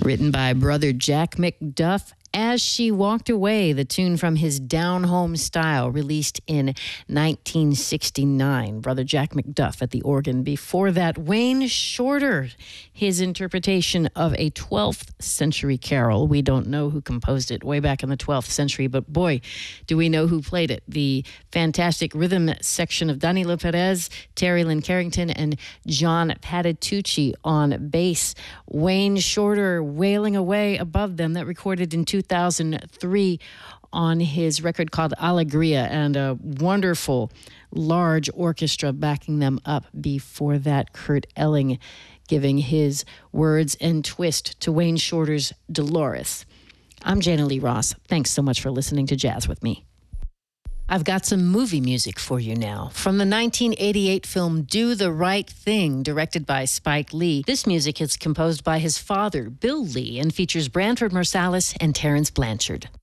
Written by brother Jack McDuff. As She Walked Away, the tune from his Down Home Style, released in 1969. Brother Jack McDuff at the organ. Before that, Wayne Shorter, his interpretation of a 12th century carol. We don't know who composed it way back in the 12th century, but boy, do we know who played it. The fantastic rhythm section of Danilo Perez, Terry Lynn Carrington, and John Patitucci on bass. Wayne Shorter wailing away above them, that recorded in 2003 on his record called Alegria, and a wonderful large orchestra backing them up. Before that, Kurt Elling giving his words and twist to Wayne Shorter's Dolores. I'm Jana Lee Ross. Thanks so much for listening to Jazz with me. I've got some movie music for you now. From the 1988 film Do the Right Thing, directed by Spike Lee. This music is composed by his father, Bill Lee, and features Branford Marsalis and Terrence Blanchard.